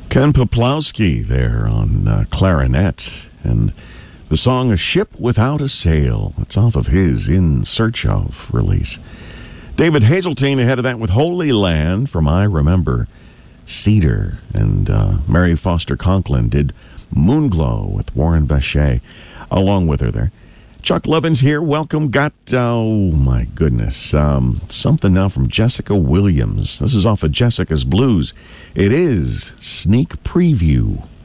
Ken Poplawski there on clarinet, and the song A Ship Without a Sail. It's off of his In Search Of release. David Hazeltine ahead of that with Holy Land from I Remember Cedar, and Mary Foster Conklin did Moonglow with Warren Bechet along with her there. Chuck Levins here. Welcome. Got, oh my goodness, something now from Jessica Williams. This is off of Jessica's Blues. It is Sneak Preview.